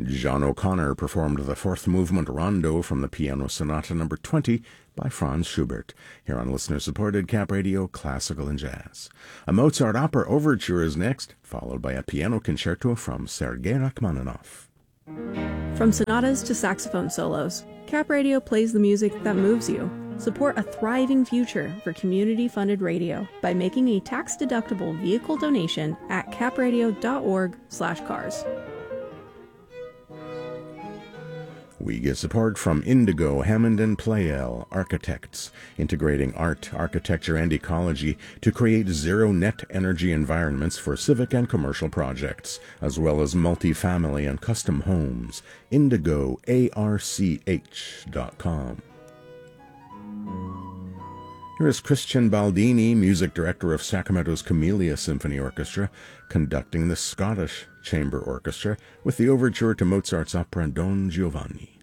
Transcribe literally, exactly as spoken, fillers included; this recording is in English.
John O'Connor performed the fourth movement rondo from the Piano Sonata number twenty by Franz Schubert, here on listener-supported Cap Radio Classical and Jazz. A Mozart opera overture is next, followed by a piano concerto from Sergei Rachmaninoff. From sonatas to saxophone solos, Cap Radio plays the music that moves you. Support a thriving future for community-funded radio by making a tax-deductible vehicle donation at capradio.org slash cars. We get support from Indigo, Hammond and Pleyel, architects, integrating art, architecture, and ecology to create zero-net energy environments for civic and commercial projects, as well as multifamily and custom homes. indigo arch dot com. Here is Christian Baldini, music director of Sacramento's Camellia Symphony Orchestra, conducting the Scottish Chamber Orchestra with the overture to Mozart's opera Don Giovanni.